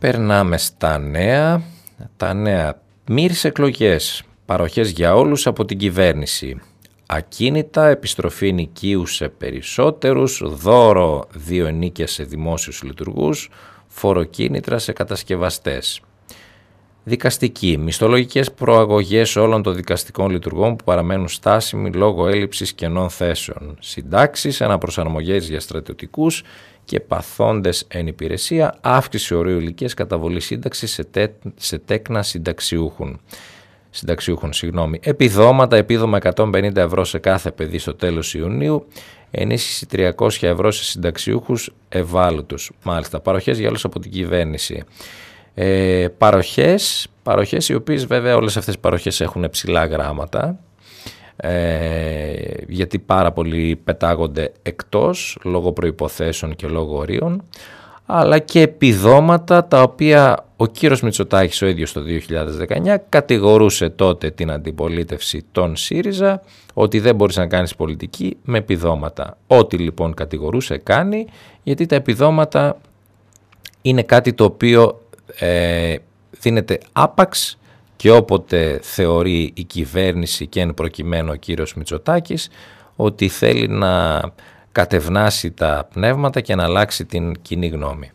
περνάμε στα νέα. Τα νέα: μύρες εκλογές, παροχές για όλους από την κυβέρνηση. Ακίνητα, επιστροφή νοικίου σε περισσότερους, δώρο 2 ενίκια σε δημόσιους λειτουργούς, φοροκίνητρα σε κατασκευαστές. Δικαστική, μισθολογικές προαγωγές όλων των δικαστικών λειτουργών που παραμένουν στάσιμοι λόγω έλλειψης κενών θέσεων. Συντάξεις, αναπροσαρμογές για στρατιωτικούς και παθόντες εν υπηρεσία, αύξηση ορίου ηλικίας καταβολής σύνταξης σε τέκνα συνταξιούχων. Επιδόματα, επίδομα 150 ευρώ σε κάθε παιδί στο τέλος Ιουνίου, ενίσχυση 300 ευρώ σε συνταξιούχους ευάλωτους. Μάλιστα, παροχές για όλους από την κυβέρνηση. Παροχές οι οποίες βέβαια όλες αυτές οι παροχές έχουν ψηλά γράμματα, γιατί πάρα πολλοί πετάγονται εκτός λόγω προϋποθέσεων και λόγω ορίων, αλλά και επιδόματα τα οποία ο κύριος Μητσοτάκης ο ίδιος το 2019 κατηγορούσε τότε την αντιπολίτευση των ΣΥΡΙΖΑ ότι δεν μπορείς να κάνεις πολιτική με επιδόματα. Ό,τι λοιπόν κατηγορούσε κάνει, γιατί τα επιδόματα είναι κάτι το οποίο δίνεται άπαξ και όποτε θεωρεί η κυβέρνηση και εν προκειμένου ο κύριος Μητσοτάκης ότι θέλει να κατευνάσει τα πνεύματα και να αλλάξει την κοινή γνώμη.